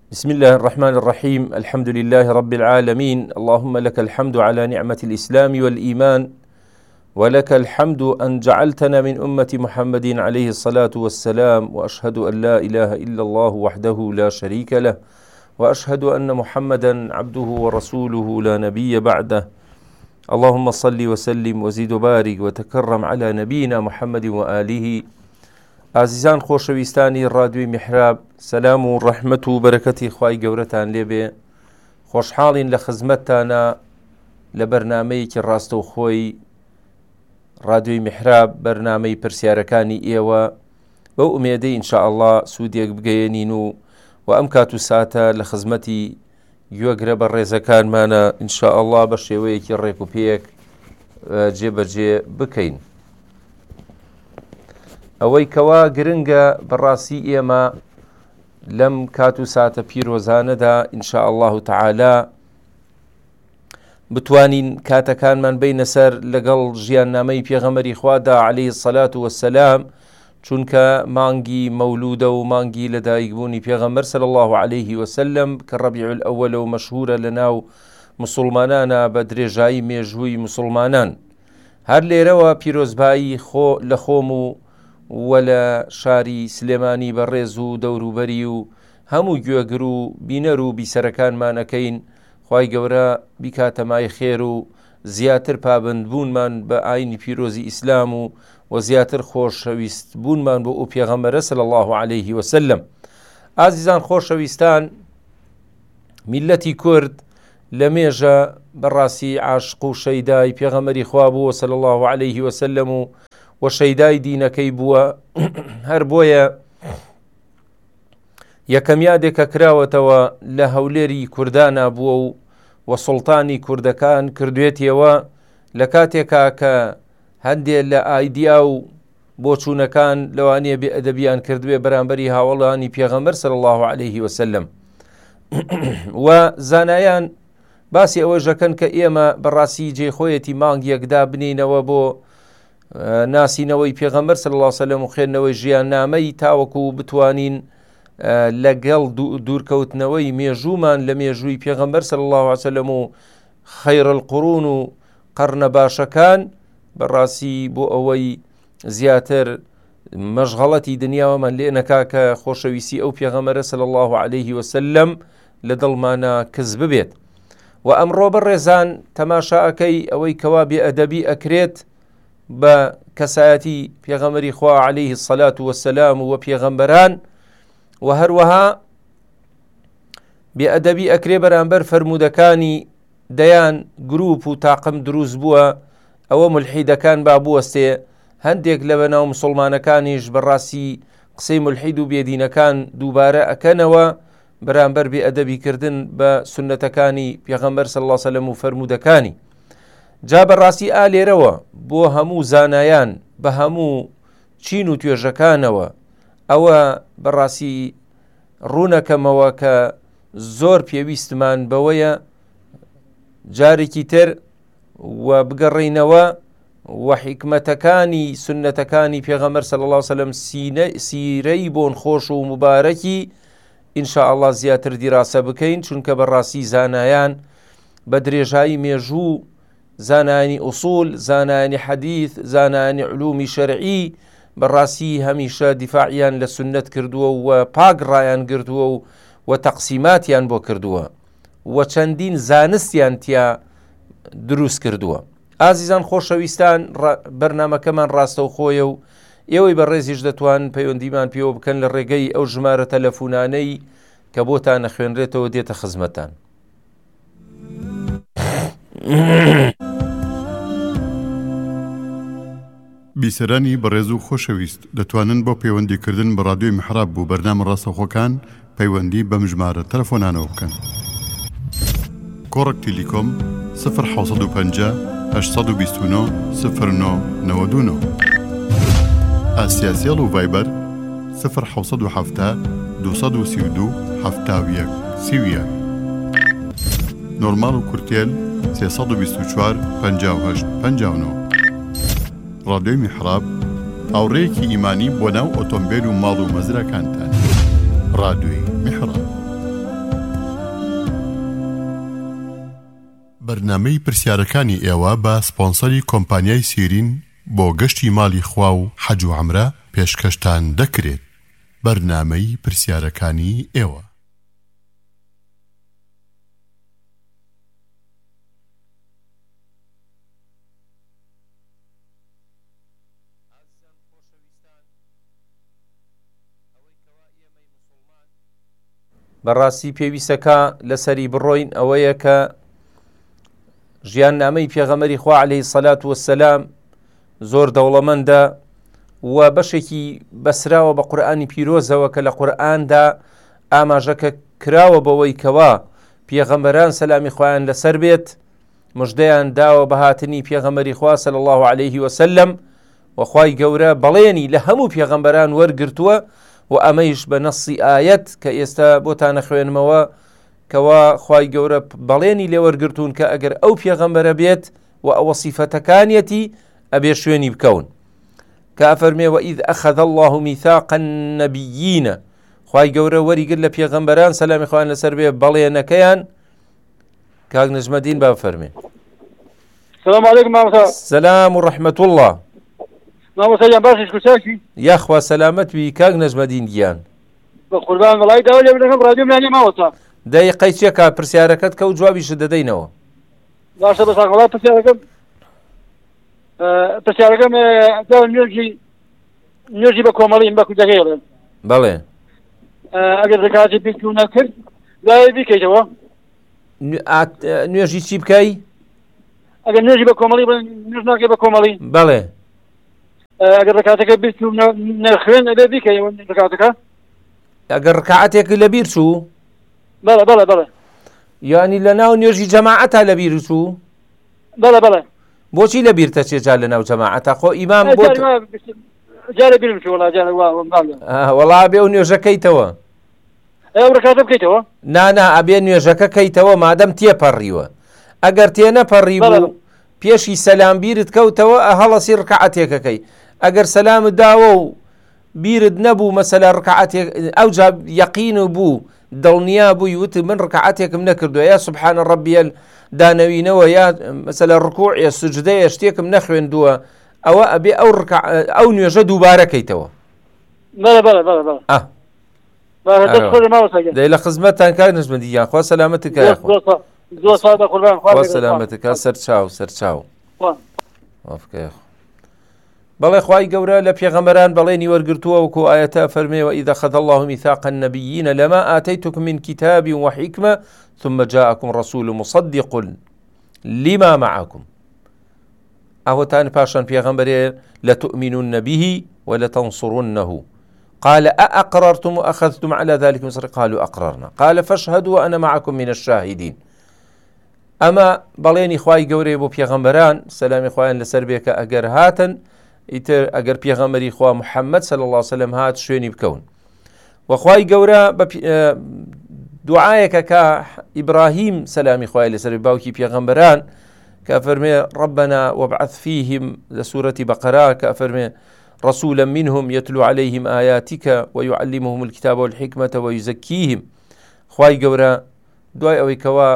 بسم الله الرحمن الرحيم. الحمد لله رب العالمين. اللهم لك الحمد على نعمة الإسلام والإيمان، ولك الحمد أن جعلتنا من أمة محمد عليه الصلاة والسلام، وأشهد أن لا إله إلا الله وحده لا شريك له، وأشهد أن محمدا عبده ورسوله لا نبي بعده. اللهم صل وسلم وزد وبارك وتكرم على نبينا محمد وآله. ئازیزان خۆشەویستانی ڕادیۆی میحراب، سەلام و ڕەحمەت و بەرەکەتی خوای گەورەتان لێبێ. خۆشحاڵین لە خزمەتتانە لە بەرنامەیەکی ڕاستەوخۆی ڕادیۆی میحراب، بەرنامەی پرسیارەکانی ئێوە. بەو ئومێدەی ئینشاءالله سوودێک بگەیەنین و ئەم کات و ساتە لە خزمەتی گوێگرە بە ڕێزەکانمانە ئینشاءالله بە شێوەیەکی ڕێک و پێک جێبەجێ بکەین. ئەوەی کەوا گرنگە بەڕاستی ئێمە لەم کات و ساتە پیرۆزانەدا ئینشاءالله تعالی بتوانین کاتەکانمان بینە سەر لەگەڵ ژیاننامەی پێغەمبەری خوادا عەلەیهی السەلات وەسسەلام، چونکە مانگی مەولودە و مانگی لەدایکبوونی پێغەمبەر صلی الله عەلەیه وسلم کە ڕەبیع الئەوەلە و مەشهورە لەناو موسڵمانانە بە درێژایی مێژووی موسڵمانان. هەر لێرەوە پیرۆزبایی لە خۆم و لە شاری سلێمانی بەڕێز و دەوروبەری و هەموو گوێگر و بینەر و بیسەرەکانمانەکەین. خوای گەورە بیکاتەمای خێر و زیاتر پابندبوونمان بە ئاینی پیرۆزی ئیسلام و زیاتر خۆشەویست بوونمان بۆ ئەو پێغەمبەرە صلی الله عەلەیه وسلم. ئازیزان خۆشەویستان، میلەتی کورد لە مێژە بەڕاستی عاشق و شەیدای پێغەمبەری خوا بووە صلی الله عەلەیه وسلم و شەیدای دینەکەی بووە. هەر بۆیە یەکەم یادێکە کراوەتەوە لە هەولێری کوردانە بووە و سوڵتانی کوردەکان کردوێتیەوە لە کاتێکا کە هەندێک لە ئایدیا و بۆچوونەکان لەوانەیە بێئەدەبیان کردوێ بەرامبەری هاوڵانی پێغەمبەر صلی الله عەلەیه وسلم. و زانایان باسی ئەوە ژەکەن کە ئێمە بەڕاستی جێخۆیەتی مانگ یەکدا بنینەوە بۆ ناسینەوەی پێغەمبەر صلی الله عەلەیه وسلم و خوێندنەوەی ژیاننامەی تاوەکو بتوانین لەگەڵ دوورکەوتنەوەی مێژوومان لە مێژووی پێغەمبەر صلی الله عەلەیه وسلم و خەیر القورون و قەرنە باشەکان بەڕاستی بۆ ئەوەی زیاتر مەشغەڵەتی دنیاوەمان لێ نەکا کە خۆشەویستی ئەو پێغەمبەرە صلی الله عەلەیه وسلم لە دڵمانە کەس ببێت. و ئەمڕۆ بەڕێزان تەماشاکەی ئەوەی کەوا بێئەدەبی ئەکرێت بە کەسایەتی پێغەمبەری خوا عەلەیهی السەلات وەسسەلام و پێغەمبەران، و هەروەها بێئەدەبی ئەکرێ بەرامبەر فەرمودەکانی دەیان گروپ و تاقم دروست بووە ئەوە مولحیدەکان با بوەستێ. هەندێک لە بەناو موسڵمانەکانیش بەڕاستی قسەی مولحید و بێدینەکان دووبارە ئەکەنەوە بەرامبەر بێئەدەبیکردن بە سونەتەکانی پێغەمبەر صلی الله عەلەیه وسلم و فەرمودەکانی. جا بەڕاستی ئالێرەوە بۆ هەموو زانایان بە هەموو چین و توێژەکانەوە ئەوە بەڕاستی ڕوونەکەمەوە کە زۆر پێویستمان بەوەیە جارێکی تر و بگەڕینەوە و حیکمەتەکانی سنەتەکانی پێغەمبەر صلی الله عەلەیه وسلم سیرەی بۆن خۆش و مبارەکی ئینشاءالله زیاتر دیراسە بکەین، چونکە بەڕاستی زانایان بە درێژایی مێژوو، زانایانی ئوسوول، زانایانی حەدیث، زانایانی علومی شەرعی بەڕاستی هەمیشە دیفاعیان لە سنت کردووە و پاک ڕایان گرتووە و تەقسیماتیان بۆ کردووە و چەندین زانستیان تیا دروست کردووە. ئازیزان خۆشەویستان، بەرنامەکەمان ڕاستەوخۆیە و ئێوەی بەڕێزیش دەتوان پەیوەندیمان پێوە بکەن لە ڕێگەی ئەو ژمارە تەلەفۆنانەی کە بۆتان نەخوێنرێتەوە دێتە خزمەتان. بیسەرانی بەڕێز و خۆشەویست دەتوانن بۆ پەیوەندیکردن بە ڕادیۆی میحراب بوو بەرنامە ڕاستەوخۆکان پەیوەندی بەم ژمارە تەلەفۆنانەوە بکەن. کۆڕک تیلیکۆم 0حوسەد و 829 0999. ئاسیاسیەڵ و ڤایبەر 0حوسەد و 232 71 30. نۆرماڵ و کورتێل 324 58 59. ڕادیۆی میحراب ئاوڕێیەکی ئیمانی بۆ ناو ئۆتۆمبیل و ماڵ و مەزرەکانتان. ڕادیۆی میحراب. بەرنامەی پرسیارەکانی ئێوە بە سپۆنسەری کۆمپانیای سیرین بۆ گەشتی ماڵی خوا و حەج و عەمرە پێشکەشتان دەکرێت. بەرنامەی پرسیارەکانی ئێوە. بەڕاستی پێویستەکە لەسەری بڕۆین ئەوەیە کە ژیان نامەی پێغەمبەری خوا عەلەیهی سەلات وەسسەلام زۆر دەوڵەمەندە و بەشێکی بەسراوە بە قورئانی پیرۆزەوە کە لە قورئاندا ئاماژەکە کراوە بەوەی کەوا پێغەمبەران سەلامی خوایان لەسەر بێت مژدەیان داوە بە هاتنی پێغەمبەری خوا صلی الله عەلەیه وسلم و خوای گەورە بەڵێنی لە هەموو پێغەمبەران وەرگرتووە و ئەمەیش بە نەسی ئایەت کە ئێستا بۆتانە خوێنمەوە کەوا خوای گەورە بەڵێنی لێوەرگرتوون کە ئەگەر ئەو پێغەمبەرە بێت و ئەوە سیفەتەکانیەتی ئەبێ شوێنی بکەون کە ئەفەرمێ وئیذ ئەخەذ الله میثاق النەبیین خوای گەورە وەریگرت لە پێغەمبەران سەلامی خوایان لەسەر بێ بەڵێنەکەیان کاک نەجمەدین با بفەرمێ. السلام عليكم مامۆستا. سلام و ڕەحمەت الله. مامۆستا جان باشیش کوچاکی؟ یاخوا سەلامەت بی کاک نەجمەدین گیان. بە قوربان وەڵی داوا لێ بدەکەم ڕادیۆم لانێ ماوەتا. دەیقەی چێکا پرسیارەکەت کە و جوابیشت دەدەینەوە. باشە بەساق وڵات پرسیارەکەم داوا نوێژی بە کۆمەڵی بە کوچەکەی ڵێن. بەڵێ. ئەگەر زەکاتی بیکردو نەکرد دوای بیکەیتەوە. نوێژی چی بکەی؟ ئەگەر نوێژی بە کۆمەڵی نوێژ ناکەی بە کۆمەڵی. بەڵێ. ئەگەر زەکاتەکە بیکردو نەخوێن ئەبێ بیکەیەوە زەکاتەکە. ئەگەر ڕکعاتێکی لەبیر چوو؟ بەڵێ بەڵێ بەڵێ. یعنی لە ناو نوێژی جەماعەتا لەبیر چوو؟ بەڵێ بەڵێ. بۆچی لەبیر تەچێجا لە ناو جەماعەتا خۆ ئیمام بۆ جارە بیرم چوو وڵا جارە وەڵا بێ و نوێژەکەیتەوە. ئەو ڕکاتە بکەیتەوە؟ نانا ئەبێ نوێژەکە کەیتەوە مادەم تێپەڕیوە. ئەگەر تێنەپەڕی بوو پێشی سەلام بیرت کەوتەوە هەڵەسی ڕکعاتێکەکەی. ئەگەر سەلامت داوە و بیرت نەبوو مەسەلا ڕکعاتێک ئەو جا یەقین بوو دڵنیا بووی وتی من ڕکعاتێکم نەکردووە یا سوبحانە ڕەبیەل دانەوینەوە یا مەسەلا ڕکوع یا سوجدەیە شتێکم نەخوێندووە ئەوە ئەبێ ئەو نوێژە دووبارەکەیتەوە. بەڵێ بەڵێ بەڵێ بەڵێ. دەی لە خزمەتتان کاک نەجمەدیان خوا سەلامەتت کە زۆر سادە قوربان خوا سەلامەتەکە سەرچاو بەڵێ خوای گەورە لە پێغەمبەران بەڵێنی وەرگرتووە وەکو ئایەتە فەرمێوە ئیذ ئەخەذ الله میثاق النەبیین لەما ئاتەیتکم من کتاب وحیکمە ثم جاءكم رسول مصدق لما معكم ئەوەتان پاشان پێغەمبەرێ لتؤمنن به ولتنصرنه قال أأقررتم وأخذتم على ذلك مصر قالوا أقررنا قال فاشهدوا وأنا معكم من الشاهدين. ئەمە بەڵێنی خوای گەورەی بۆ پێغەمبەران سەلامی خوایان لەسەر بێ کە ئەگەر هاتن ئیتر ئەگەر پێغەمبەری خوا محەممەد صلی الله عليه وسلم هات شوێنی بکەون. وخوای گەورە دوعایەکە کە ئیبراهیم سەلامی خوای لەسەر باوکی پێغەمبەران کە فەرمێ ربنا وابعث فيهم لسورة بقرة كأفرمي رسولا منهم يتلو عليهم آياتك ويعلمهم الكتاب والحكمة ويزكيهم. خواي قورا دواي أوي كوا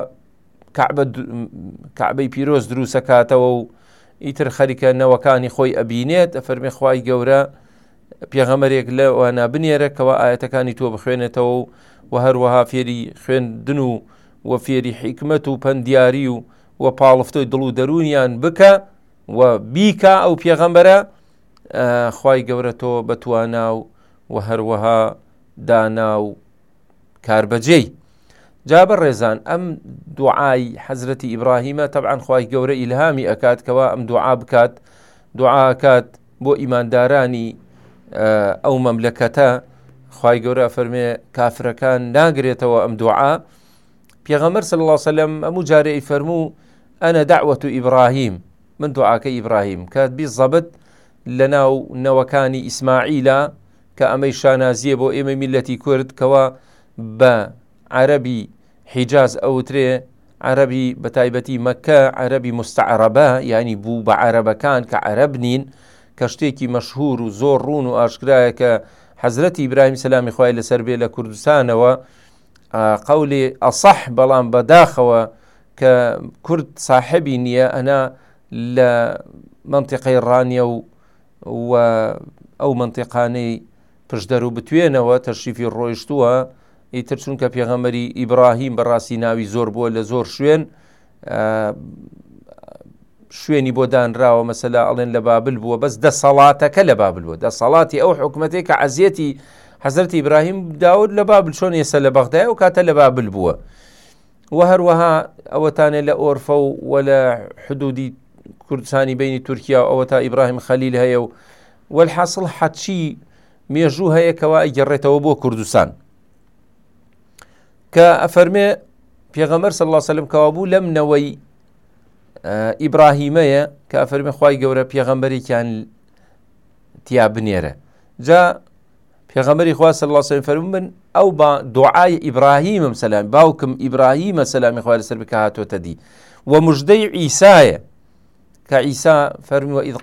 كعبەی پیرۆز دروسەکاتەوە و ئیتر خەریکە نەوەکانی خۆی ئەبینێت ئەفەرمێ خوای گەورە پێغەمبەرێک لەوانە بنێرە کەوا ئاەتەکانی تۆ بخوێنێتەوە و هەروەها فێری خوێندن و فێری حیکمەت و پەندیاری و پاڵفتۆی دڵ و دەرونیان بکە و بیکە ئەو پێغەمبەرە خوای گەورە تۆ بەتوانا و هەروەها دانا و کاربەجێی. جابر ڕێزان ئەم دوعای حەزرەتی ئیبراهیمە طبعاً خوای گەورە ئیلهامی ئەکات کەوا ئەم دوعا بکات دوعاکات بۆ ئیماندارانی ئەو مەملەکەتە. خوای گەورە فەرمێ کافرەکان ناگرێتەوە ئەم دوعا. پێغەمبەر صلی الله علیه وسلم ئەموو جارێ فەرموو ئەنە دعوەت ئیبراهیم من دوعاکە ئیبراهیم کات بیزەبت لەناو نەوەکانی ئیسماعیلە کە ئەمەی شانازیە بۆ ئێمە میلەتی کورد کەوا بە عربی حیجاز ئەوترێ عربی بەتایبەتی مەکە عربی مستعربە یعنی بوو بە عربەکان کە عرب نین کە شتێکی مەشهور و زۆر ڕوون و ئاشکرایە کە حەزرەتی ئیبراهیم سەلامی خوای لەسەر بێ لە کوردستانەوە قەولی ئەصح بەڵام بەداخەوە کە کورد صاحبی نییە ئەنا لە منطقەی ڕانیە و ئەو منطقانەی پشدەر و بتوێنەوە تەشریفی ڕۆیشتووە ئیتر چونکە پێغەمبەری ئیبراهیم بەڕاستی ناوی زۆر بووە لە زۆر شوێنی بۆ دانراوە مەسەلا ئەڵێن لە بابل بووە بەس دەسەڵاتەکە لە بابل بووە دەسەڵاتی ئەو حکومەتێک کە عەزیەتی حەزرەتی ئیبراهیم داود لە بابل چۆن ئێستا لە بەغدایە و کاتە لە بابل بووە و هەروەها ئەوەتانێ لە ئۆرفە و لە حدودی کوردستانی بینی تورکیا و ئەوە تا ئیبراهیم خەلیل هەیە و والحاصل حەچی مێژوو هەیەکەوە ئەیگەڕێتەوە بۆ کوردستان کە ئەفەرمێ پێغەمبەر صلی الله علیه وسلم کەوابوو لەم نەوەی ئیبراهیمەیە کە ئەفەرمێ خوای گەورە پێغەمبەرێکیان تیا بنێرە جا پێغەمبەری خوا صلی الله علیه وسلم فەرموو من ئەو با دوعای ئیبراهیمم سەلام باوکم ئیبراهیمە سەلامی خوا لەسەر بکە هاتۆتە دی و موژدەی عیسایە کە عیسا فەرمووە إذ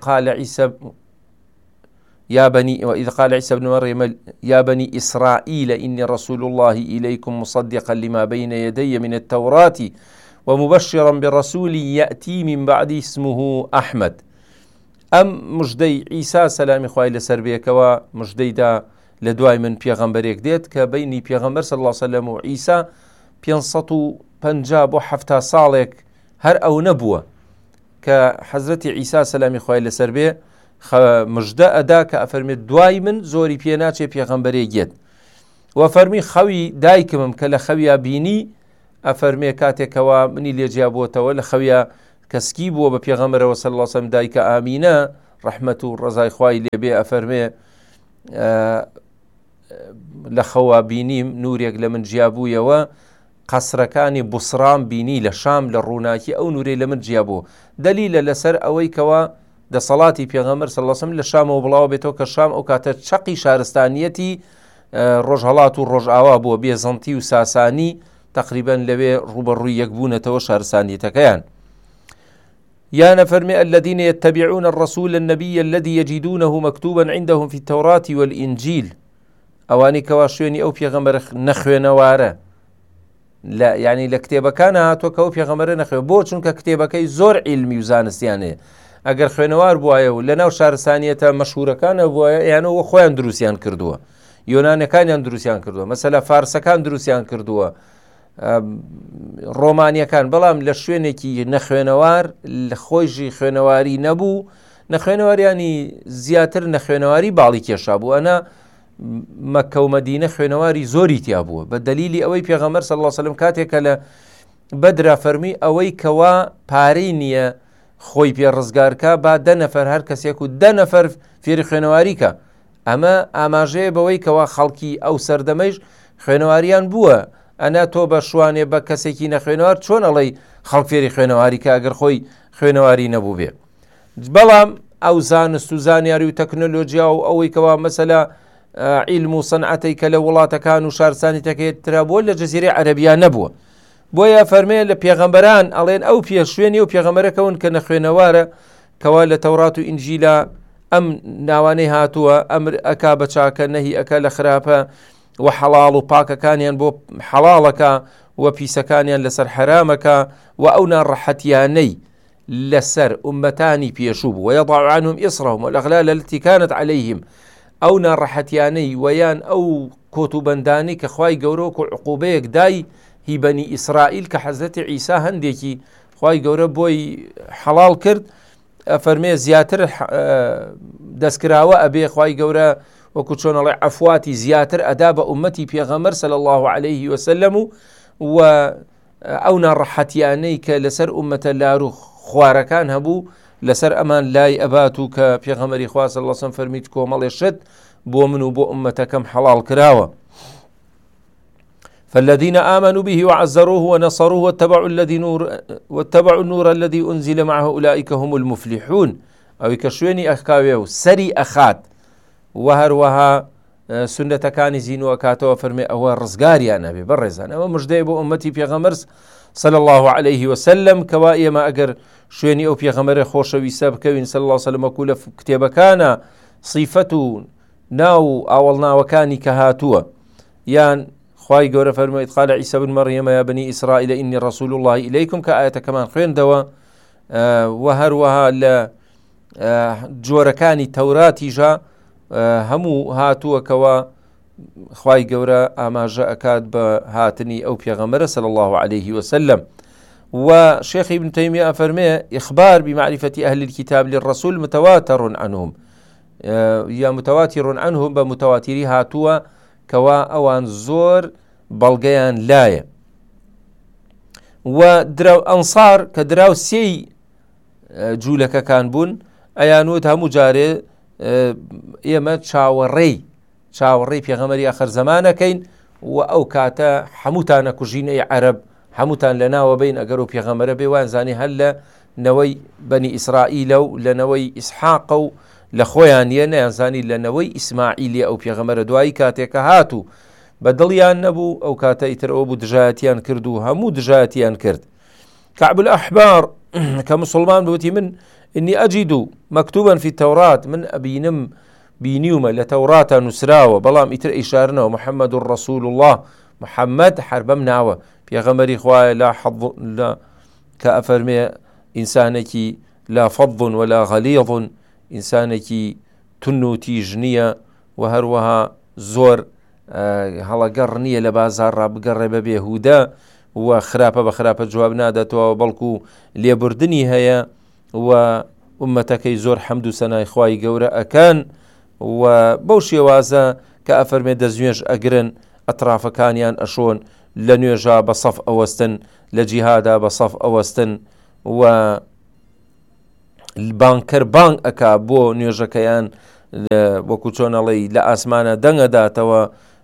قال عيسى بن مريم يا بني إسرائيل إني رسول الله إليكم مصدقا لما بين يدي من التوراة ومبشرا برسول يأتي من بعد اسمه أحمد مژدەی عیسا سەلامی خوای لەسەر بێکەوە مژدەی دا لە دوای من پێغەمبەرێک دێت کە بینی پێغەمبەر صلی الله علیه وسلم و عیسا 550 بۆ 70 ساڵێک هەر ئەو نەبووە کە حەزرەتی عیسا سەلامی خوای لەسەر بێ مژدە ئەدا کە ئەفەرمێت دوای من زۆری پێ ناچێ پێغەمبەرێک گێت و فەرمی خەوی دایکمم کە لە خەویا بینی ئەفەرمێ کاتێکەوە منی لێجیا بۆتەوە لە خەویا کەسکی بووە بە پێغەمبەرەوە صلی الله علیه وسلم دایکە ئامینە ڕەحمەت و ڕەزای خوای لێبێ ئەفەرمێ لە خەوا بینیم نورێک لە من جیابوویەوە قەسرەکانی بوسرام بینی لە شام لە ڕووناکی ئەو نورەی لە من جیابوو دەلیلە لەسەر ئەوەی کەوە دەسەڵاتی پێغەمبەر صلی الله علیه وسلم لە شامەوە بڵاو بێتەوە کە شام ئەو کاتە چەقی شارستانیەتی ڕۆژهەڵات و ڕۆژئاوا بووە بێزەنتی و ساسانی تقریبا لەوێ ڕوبەڕووی یەکبوونەتەوە شارستانیەتەکەیان يا نفرمي الذين يتبعون الرسول النبي الذي يجدونه مكتوبا عندهم في التوراة والإنجيل أواني كواشيني أو بيغمبر نخوي نوارة لا يعني لكتابة كان هاتو كو بيغمبر نخوي بو چونك كتابة زور علمي وزانستيانه اگر خوێنەوار بواە و لەناو شارستانیەتە مەشهورەکانە بواە یانە وە خۆیان دروستیان کردووە یۆنانەکانیان دروستیان کردووە مەسەلا فارسەکان دروستیان کردووە ڕۆمانیەکان بەڵام لە شوێنێکی نەخوێنەوار لە خۆیژی خوێنەواری نەبوو نەخوێنەوەریانی زیاتر نەخوێنەواری باڵی کێشا بوو ئەنا مەکە و مەدینە خوێنەواری زۆری تیا بووە بە دەلیلی ئەوەی پێغەمبەر صلی الله علیه وسلم کاتێکە لە بەدرا فەرمی ئەوەی کەوا پارەی نییە خۆی پێ ڕزگارکە با 10 نەفەر هەر کەسێک و 10 نەفەر فێری خوێنەواریکە ئەمە ئاماژەیە بەوەی کەوا خەڵکی ئەو سەردەمەیش خوێنەواریان بووە ئەنا تۆ بە شوانێ بە کەسێکی نەخوێنەوار چۆن ئەڵەی خەڵک فێری خوێنەواریکە ئەگەر خۆی خوێنەواری نەبوو بێ بەڵام ئەو زانست و زانیاری و تەکنۆلۆژیا و ئەوەی کەوا مەسەلا عیلم و سەنعەتەی کە لە وڵاتەکان و شارستانی تەکەیترا بۆ لە جەزیرەی عەرەبیان نەبووە بۆیە فەرمێ لە پێغەمبەران ئەڵێن ئەو پێشوێنی و پێغەمبەرەکەون کە نەخوێنەوارە کەوا لە تەورات و ئینجیلا ئەم ناوانەی هاتووە ئەمر ئەکا بە چاکە نەهی ئەکە لە خراپە و حەڵاڵ و پاکەکانیان بۆ حەڵاڵەکە و پیسەکانیان لەسەر حرامەکە و ئەو ناڕەحەتیانەی لەسەر ئومەتانی پێشوو بوو ويضع عنهم إصرهم والأغلال التي كانت عليهم ئەو ناڕەحەتیانەی ویان ئەو کۆتوبەندانی کە خوای گەورە و عقوبەیەک دای هی بەنی ئیسرائیل کە حەزرەتی عیسا هەندێکی خوای گەورە بۆی حەڵاڵ کرد فەرمێ زیاتر دەستکراوە ئەبێ خوای گەورە وەکو چۆنەڵێ عەفواتی زیاتر ئەدا بە ئومەتی پێغەمبەر صلی الله عليه وسلم و ئەو ناڕەحەتیانەی کە لەسەر ئومەتە لار و خوارەکان هەبوو لەسەر ئەمان لای ئەبات و کە پێغەمبەری خوا صلی الله عليه وسلم فەرمیت کۆمەڵێ شت بۆ من و بۆ ئومەتەکەم حەڵاڵ کراوە فالذين آمنوا به وعزروه ونصروه واتبعوا النور الذي أنزل معه أولئك هم المفلحون أو كشويني أخكاويو سري أخات وهروها سنة كان زينو أكاتو فرمي أو الرزقاري أنا ببرزان أما مجدي بو أمتي بيغمر صلى الله عليه وسلم كوائي ما أقر شويني أو بيغمر خوش ويساب كوين صلى الله عليه وسلم أقول كتاب كان صفته ناو أولنا وكاني كهاتوا يعني خواهي قورة فرميت قال عيسى بن مريم يا بني إسرائيل إني رسول الله إليكم كآية كمان خوين دوا وهروها ل جۆرەکانی تەوراتیژە هەموو هاتووەکەوە خوای گەورە ئاماژە ئەکات بە هاتنی ئەو پێغەمبەرە صلی الله عليه وسلم. وشيخ ابن تيمية أفرمي إخبار بمعرفة أهل الكتاب للرسول متواتر عنهم يا متواتر عنهم بمتواتري هاتوا كوا أوان زور بلغيان لاية ودراو أنصار كدراو سي جولك كان بون ئەیانوت هەموو جارێ ئێمە چاوەڕێی پێغەمبەری ئاخر زەمانەکەین و ئەو کاتە هەمووتانە کوژینەی عەرەب هەمووتان لەناوە بین ئەگەر و پێغەمبەرە بێ وانزانی هەر لە نەوەی بەنی ئیسرائیلە و لە نەوەی ئیسحاق و لە خۆیان نیە نەیانزانی لە نەوەی ئیسماعیلی ئەو پێغەمبەرە دوایی کاتێکە هاتوو بە دڵیان نەبوو ئەو کاتە ئیتر ئەوە بوو دژایەتیان کرد و هەموو دژایەتیان کرد. كعب الأحبار كمسلمان بوتي من إني أجد مكتوبا في التوراة من أبينم بينيوما لتوراة نسراوة بلام إتر إشارنا ومحمد رسول الله محمد حربمناوة بيغمري خوايا لا حظ لا كأفرمي إنسانك لا فض ولا غليظ إنسانك تنو تيجنية وهروها زور هلا قرنية لبازار بقرب بيهودا وخراپە بە خراپە جواب ناداتەوە بەڵکو لێبوردنی هەیە و ئومەتەکەی زۆر حەمد و سەنای خوای گەورە ئەکەن و بەو شێوازە کە ئەفەرمێ دەستنوێژ ئەگرن ئەترافەکانیان ئەشۆن لە نوێژە بە سەف ئەوەستن لە جیهادا بە سەف ئەوەستن و بانکر بانگ ئەکا بۆ نوێژەکەیان وەکو چۆنەڵی لە ئاسمانە دەنگەداتەوە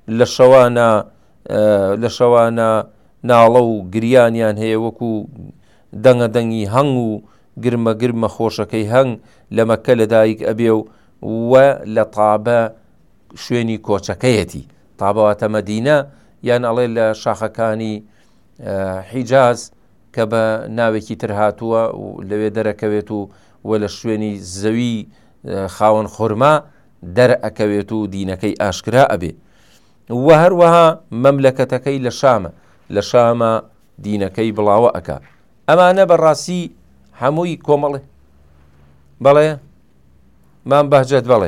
لە شەوانە ناڵە و گریانیان هەیە وەکو دەنگە دەنگی هەنگ و گرمە گرمە خۆشەکەی هەنگ لە مەکە لەدایک ئەبێ و لە تابە شوێنی کۆچەکەیەتی تابەواتە مەدینە یان ئەڵێ لە شاخەکانی حیجاز کە بە ناوێکی تر هاتووە و لەوێ دەرەکەوێت و لە شوێنی زەوی خاوەن خورما دەرئەکەوێت و دینەکەی ئاشکرا ئەبێ و هەروەها مەملەکەتەکەی لە شامە لە شامە دینەکەی بڵاوە ئەکا ئەمانە بەڕاستی هەمووی کۆمەڵێ بەڵێ مام بەهجەت بەڵێ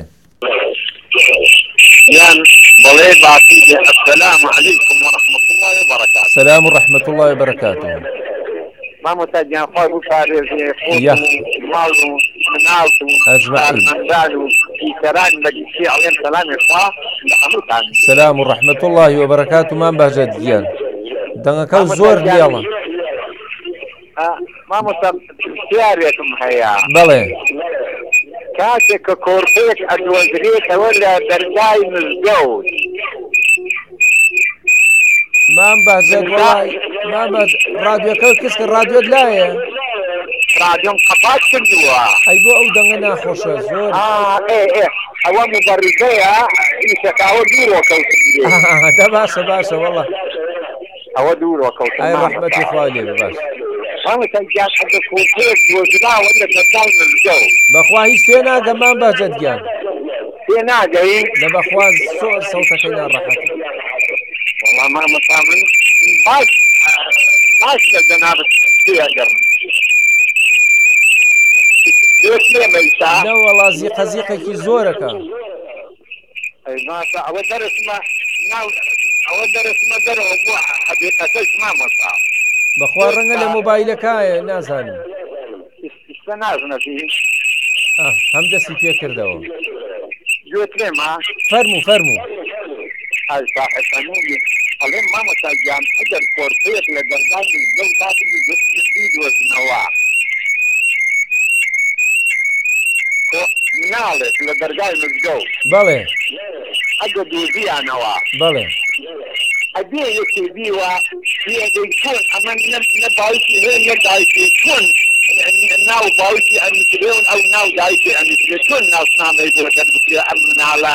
بەڵێ باقی السلام علیکم ورحمة الله وبركاته. سلام ورحمة الله وبركاته. مامۆستا گیانخوای بوو پارێزێ خۆت ماڵ و مناڵت و کارمەندان و پیسەران بەگیشتی ئەڵێن سەلامی خوا لە هەمووتان. سلام ورحمة الله وبركاته مام بەهجەت گیان دەنگەکە زۆر لێڵە مامۆستا پرسیارێکم هەیە. بەڵێ کاتێک کە کۆرپێک ئەدوەزرێتەوە لە دەرگای مزگەوت مام بەهجەت وڵای مام ڕادیۆکە کەسکە ڕادیۆت لایە ڕادیۆم قەپات کردووە ئەی بۆ ئەو دەنگە ناخۆشە زۆر ئەوە مبەرزەیە ئیشەکاوە دوورۆکەوت باشە وەڵا ئەوە دوورۆکەوت ئای ڕەحمەتی خوای لێ باش بەخوا هیچ پێ ناگەم مام بەهجەت گیان پێ ناگەی لە بەخوا زۆر سەوتەکەی ناڕەحەتە باش لە جەنابەت پێگەڕم نەوەڵا زیقەزیقێکی زۆرەکە ئەوە دەرسمە دەرەوە بۆ حەقیقەتەش مامۆستا بەخوا ڕەنگە لە مۆبایلەکایە نازانم نازنەتی هەم دەستی پێ کردەوە گوێت لێمە فەرموو ئەڵێ مامۆستا گیان ئەگەر کۆرپێک لە دەرگای مزگەوت تاکردی دۆزنەوە مناڵێک لە دەرگای مزگەوت بەڵێ ئەگە دۆزیانەوە بەڵێ ئەبێ یەکێ بیوە پێدەی چۆن ئەمە نە باوکی هەیە نە دایکی چۆن ناو باوکی ئەمیترێون ئەو ناو دایکی ئەمیترێ چۆن ناسنامەی بۆ دەربکرێ ئەم مناڵە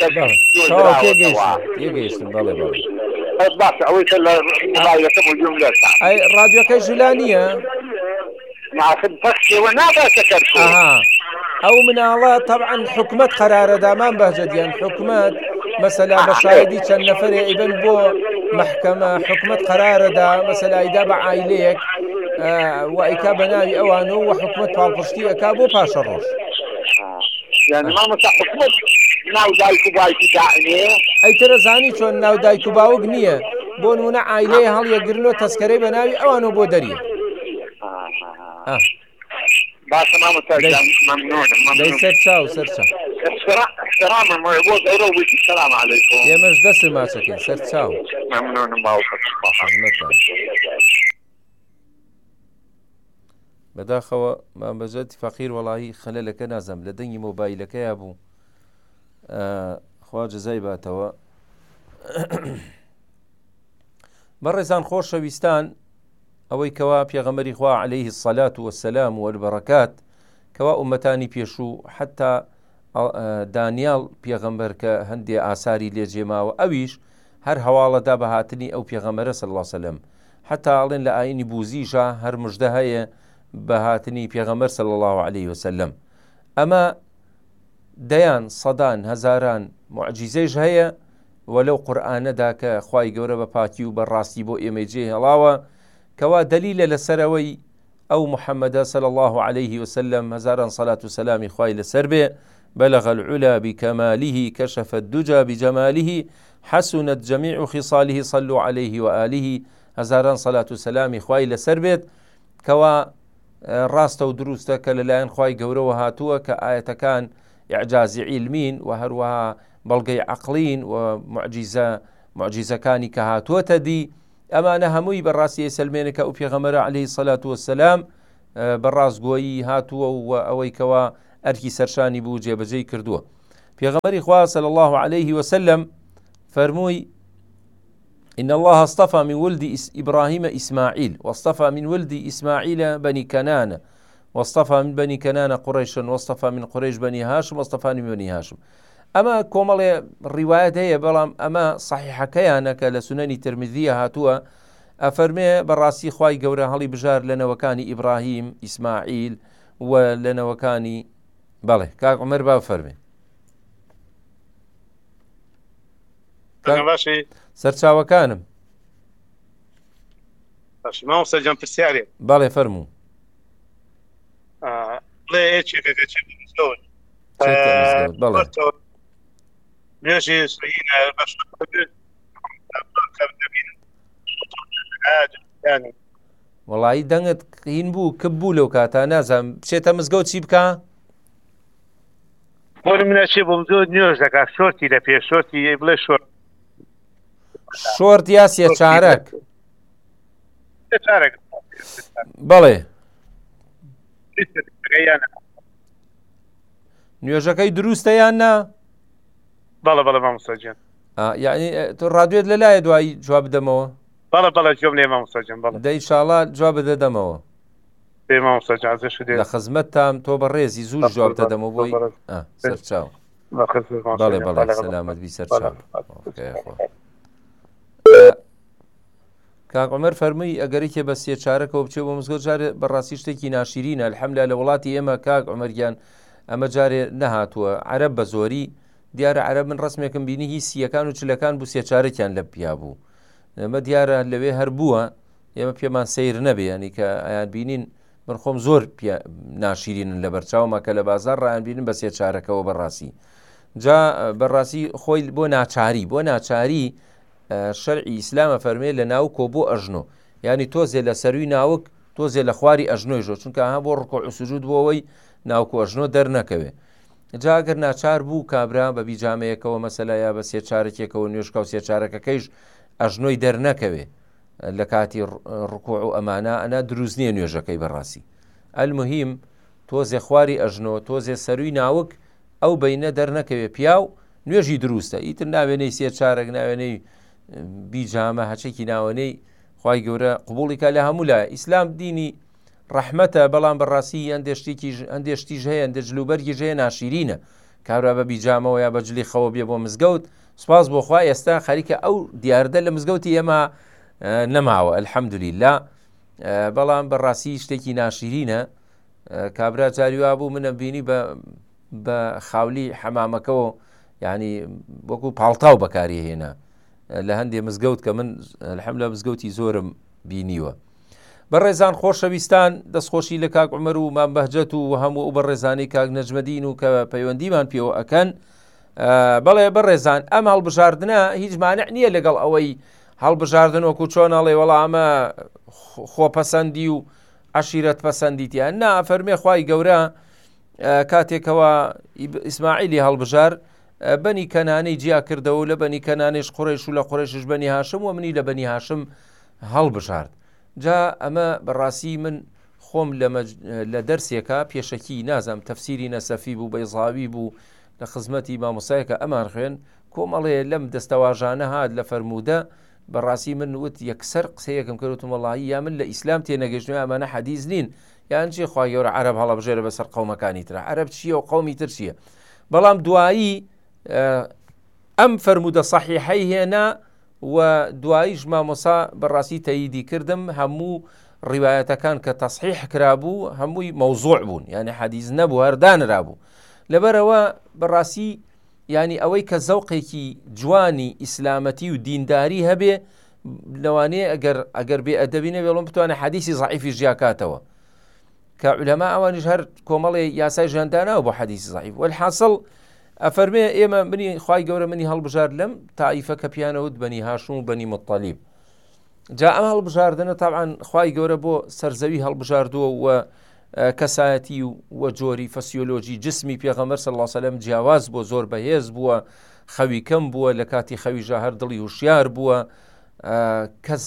تێگەیشتم بەڵێ باشە ئەوەی کە لە مۆبایلەکەم و جوم لەسا ئەی ڕادیۆکەی ژولانیە ناخد بەخشێوە نابێتە کەرد ئەو مناڵە طبعا حکومت قەرارەدا مام بەهجەت گیان حکومت مەسەلا بە شایدی چەند نەفەرێ ئیبن بۆ محکەمە حکومت قەرارەدا مەسەلایدا بە عایلەیەک وایکا بە ناوی ئەوانەوە و حکومت پاڵپشتی ئەکا بۆ پاشە ڕۆژ يعني ما متحكمت ناو دايكو بايكي داعمية ئەیترە زانی چۆن ناو دایک و باوک نییە بۆ نمونە عایلەیە هەڵیەگرنەوە تەسکەرەی بە ناوی ئەوانەوە بۆ دەریە باشا ما مترجم ممنون دەی سەر چاو سەر چاو احتراما مربوط أوروبي السلام عليكم ئێمەش دەست ماچەکەین سەر چاو ممنون باوكم بەداخەوە مامبەجەتی فەقیر وەڵاهی خەلەلەکە نازەم لە دەنگی مۆبایلەکەیە بوو خوا جەزای باتەوە بەڕێزان خۆشەویستان ئەوەی کەوا پێغەمبەری خوا عەلەیهی الصەلاة وەسسەلام وەلبەرەکات کەوا ئومەتانی پێشوو حتا دانیال پێغەمبەر کە هەندێ ئاساری لێجێماوە ئەویش هەر هەواڵەدا بە هاتنی ئەو پێغەمبەرە صلی الله سەلەم حتا ئەڵێن لە ئاینی بوزیژە هەر موژدە هەیە بە هاتنی پێغەمبەر صلی الله عەلەیه وسەلەم ئەمە دەیان سەدان هەزاران موعجیزەیش هەیە وەلەو قورئانەدا کە خوای گەورە بە پاکی و بەڕاستی بۆ ئێمە جێهێڵاوە کەوا دەلیلە لەسەرەوەی ئەو محەممەدە صلی الله عەلەیه وسەلەم هەزاران سەلات و سەلامی خوای لەسەر بێ بلغ العلا بكماله كشف الدجى بجماله حسنت جميع خصاله صلوا عليه وآله هزاران صلاة وسلام خوای لەسەر بێت کەوا ڕاستە و دروستە کە لەلایەن خوای گەورەوە هاتووە کە ئاەتەکان ئیعجازی عیلمین و هەروەها بەڵگەی عەقلین و معجیزەکانی کە هاتووەتە دی ئەمانە هەمووی بەڕاستی سلمێنێکە ئەو پێغەمبەرە عەلەیهی الصەلاة وەسسەلام بەڕاستگۆیی هاتووە و ئەوەی کەوا ئەرکی سەرشانی بوو جێبەجێی کردووە پێغەمبەری خوا صلی الله عليه وسلم فەرمووی إن الله اصطفى من ولد إبراهيم إسماعيل واصطفى من ولد إسماعيل بني كنانة واصطفى من بني كنانة قريشا واصطفى من قريش بني هاشم واصطفى من بني هاشم أما كومالي الروايات هي بلام أما صحيحة كيانك لسنن ترمذي هاتوا أفرمي براسي خواي قورا هلي بجار لنا وكاني إبراهيم إسماعيل ولنا وكاني بله كاك عمر باب فرمي باشي سەرچاوەکانم باشي ما وسجم في السعر بەڵێ فەرموو لا شيء مزود بەڵێ ماشي سينا باش يعني وەڵایی دەنگت هین بوو کب بوو لەو کاتا نازانم بچێتە مزگەوت چی بکە بۆ مناسب زۆر نوێژ دەکات شۆرتی لە پێش شۆرتی بڵێ شۆرت یا سێ چارەک بەڵێ نوێژەکەی دروستە یان نا بەڵێ مامۆستاجان یعنی تۆ ڕادوێت لەلایە دوایی جواب بدەمەوە بەڵێ جواب لێ مامۆستاجان بەڵێ دەی ئینشاڵڵا جواب بدەدەمەوە پێ مامۆستاجان لە خزمەت تام تۆ بە ڕێزی زوو جواب دەدەمەوە بۆی سەرچاو بەڵێ سەلامەت بی سەرچاو کاک عومەر فەرمووی ئەگەرێکێ بە سێ چارەکەەوە بچێ بۆ مزگەوت جارێ بەڕاستی شتێکی ناشرینە الحەمدلله لە وڵاتی ئێمە کاک عومەریان ئەمە جارێ نەهاتووە عەرەب بە زۆری دیارە عەرەب من ڕسمێکم بینی هی سیەکان و چلەکان بوو سێ چارەکیان لە پیا بوو ئەمە دیارە لەوێ هەر بووە ئێمە پێمان سەیر نەبێ ینی کە ئایان بینین من خۆم زۆر ناشرینن لە بەرچاومە کە لە بازار ڕایان بینن بە سێ چارەکەەوە بەڕاستی جا بەڕاستی خۆی بۆ ناچاری شەرعی ئیسلامە فەرمێ لە ناو کۆ بۆ ئەژنۆ ینی تۆزێ لە سەروی ناوک تۆزێ لە خواری ئەژنۆی ژۆ چونکە ها بۆ ڕکوع و سوجود بۆەوەی ناوکۆ ئەژنۆ دەرنەکەوێ جا ئەگەر ناچار بوو کابرا بە بیجامەیەکەوە مەسەلا یا بە سێ چارەکێکەوە نوێژکە و سێ چارەکەکەیش ئەژنۆی دەرنەکەوێ لە کاتی ڕکوع و ئەمانە ئەنا دروست نییە نوێژەکەی بەڕاستی ئەلموهیم تۆزێ خواری ئەژنۆ تۆزێ سەروی ناوک ئەو بەینە دەرنەکەوێ پیا و نوێژی دروستە ئیتر ناوێنەی سێ چارەک ناوێنەی بیجامە هەچێکی ناوەنەی خوای گەورە قبوڵیکە لە هەموو لایە ئیسلام دینی ڕەحمەتە بەڵام بەڕاستی هەندێشتیش هەیە هەندێک جلوبەرگیش هەیە ناشرینە کابرا بە بیجامەوە یا بە جلی خەوە بێ بۆ مزگەوت سپاس بۆ خوا ئێستا خەریکە ئەو دیاردە لە مزگەوتی ئێمە نەماوە الحەمدولیلا بەڵام بەڕاستی شتێکی ناشرینە کابرا جاریوا بوو منە بینی بە خاولی حەمامەکەەوە ینی وەکو پاڵتاو بەکاری هێنا لە هەندێ مزگەوت کە من الحەمدولillah مزگەوتی زۆرم بینیوە. بەڕێزان خۆشەویستان، دەستخۆشی لە کاک عومەر و مام بەهجەت و هەموو ئەو بەڕێزانەی کاک نەجمەدین و کە پەیوەندیمان پێوە ئەکەن. بەڵێ بەڕێزان، ئەم هەڵبژاردنە هیچ مانع نییە لەگەڵ ئەوەی هەڵبژاردن وەکو چۆن ئەڵێ وەڵا ئەمە خۆپەسەندی و عەشیرەت پەسەندیتیان نا. فەرمێ خوای گەورە کاتێکەوە ئیسماعیلی هەڵبژار بەنی کەنانەی جیا کردەوە، لە بەنی کەنانێش قوڕیش و لە قوڕیشش بەنی هاشم و منی لە بەنی هاشم هەڵبژارد. جا ئەمە بەڕاستی من خۆم لە دەرسێکە پێشەکی نازم تەفسیری نەسەفی بوو بەیزاوی بوو لە خزمەتی مامۆسایەکە ئەمان خوێن کۆمەڵێ لەم دەستەواژانە هات لە فەرموودە. بەڕاستی من وت یەکسەر قسەیەکم کردوتم وەڵاهی یا من لە ئیسلام تێنەگەشتنەوە ئەمانە حەدیث نین، یان چی خوای گەورە عەرەب هەڵەبژێرە بەسەر قەومەکانی ترە، عەرەب چییە و قەومی تر چییە؟ بەڵام دوایی ئەم فەرموودە سەحیحەی هێنا و دواییش مامۆسا بەڕاستی تەییدی کردم هەموو ڕیوایەتەکان کە تەصحیح کرابوو هەمووی مەوزوع بوون، یعنی حەدیث نەبوو، هەردانرابوو. لەبەرەوە بەڕاستی ینی ئەوەی کە زەوقێکی جوانی ئیسلامەتی و دینداری هەبێ لەوانەیە ئەگەر بێ ئەدەبی نەبێڵم بتوانێت حەدیثی ضعیفی ژیاکاتەوە، کە عولەما ئەوانیش هەر کۆمەڵێ یاسای ژیانداناوە بۆ حەدیثی ضعیف. والحاصل ئەفەرمێ ئێمە منی خوای گەورە منی هەڵبژار لەم تائیفە کە پیانەوت بەنی هاشم و بەنی مطەلیب. جا ئەم هەڵبژاردنە تاعاً خوای گەورە بۆ سەرزەوی هەڵبژاردووە و کەسایەتی و جۆری فەسیۆلۆژی جسمی پێغەمبەر صلی الله علیه و سلم جیاواز بۆ، زۆر بەهێز بووە، خەوی کەم بووە، لە کاتی خەویژە هەر دڵی وشیار بووە، کەس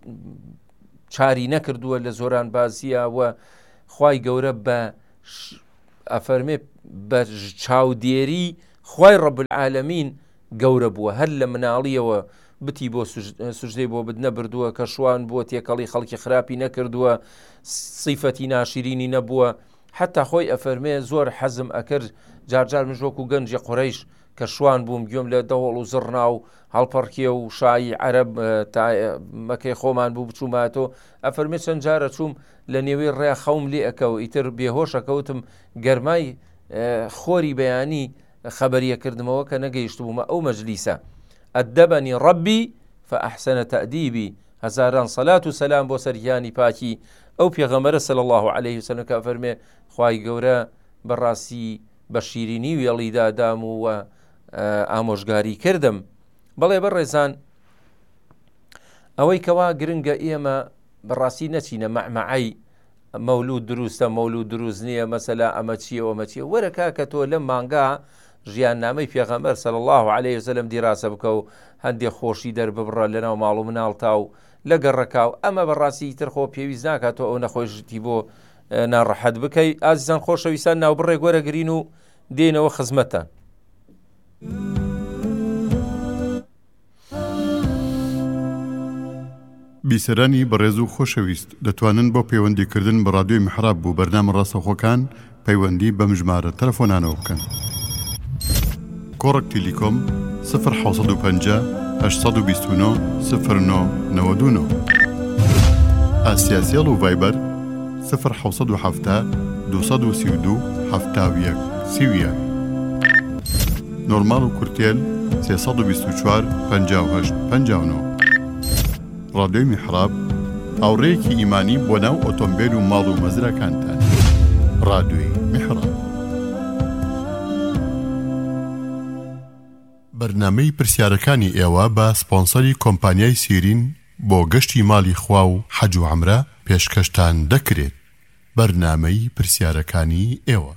چاری نەکردووە لە زۆران بازیە و خوای گەورە بە ئەفەرمێ بە چاودێری خوای ڕەب العالەمین گەورە بووە، هەر لە مناڵیەوە بتی بۆ سوژدەی بۆ بدنە بردووە، کە شوان بۆ تێکەڵی خەڵکی خراپی نەکردووە، سیفەتی ناشرینی نەبووە، حتا خۆی ئەفەرمێ زۆر حەزم ئەکرد جارجار من وەکو گەنجی قوڕەیش کە شوان بووم گوێم لە دەوڵ و زڕنا و هەڵپەڕکێ و شایی عەرەب مەکەی خۆمان بوو بچووماتۆ. ئەفەرمێ چەند جارە چووم لە نێوەی ڕێ خەوم لێ ئەکەوە، ئیتر بێهۆشەکەوتم گەرمای خۆری بەیانی خەبەریەکردمەوە کە نەگەیشت بوومە ئەو مەجلیسە. ئەدەبەنی ڕەبی فەئەحسەنە تەئدیبی، هەزاران سەلات و سەلام بۆ سەرگیانی پاکی ئەو پێغەمبەرە صلی الله علیه وسلم کە ئەفەرمێ خوای گەورە بەڕاستی بە شیرینی وێڵیدا دام و ئامۆژگاری کردم. بەڵێ بەڕێزان، ئەوەی کەوا گرنگە ئێمە بەڕاستی نەچینە مەعمەعەی مەولود دروستە مەولود دروست نییە، مەسەلا ئەمە چییە ئەمە چییە. وەرە کاکە تۆ لەم مانگا ژیان نامەی پێغەمبەر صلی الله علیه وسلم دیراسە بکە و هەندێک خۆشی دەرببڕە لەناو ماڵ و مناڵتا و لە گەڕەکاو. ئەمە بەڕاستی تر خۆ پێویست ناکاتەوە ئەو نەخۆشی بۆ ناڕەحەت بکەی. ئازیزان خۆشەویستان، ناوبڕێ گۆرەگرین و دێنەوە خزمەتتان. بیسەرانی بەڕێز و خۆشەویست دەتوانن بۆ پەیوەندیکردن بە ڕادیۆی محراب بوو بەرنامە ڕاستەوخۆکان پەیوەندی بەم ژمارە تەلەفۆنانەوە بکەن. کۆڕک تیلیکۆم 1950 829 0999 ئاسیاسیەڵ و ڤایبەر 1970 232 71 30 نۆرمال و کورتێل 324 58 59. ڕادیۆی میحراب هاوڕێیەکی ئیمانی بۆ ناو ئۆتۆمبیل و ماڵ و مەزرەکانتان. ڕادیۆی میحراب. بەرنامەی پرسیارەکانی ئێوە بە سپۆنسەری کۆمپانیای سیرین بۆ گەشتی ماڵی خوا و حەج و عەمرە پێشکەشتان دەکرێت. بەرنامەی پرسیارەکانی ئێوە.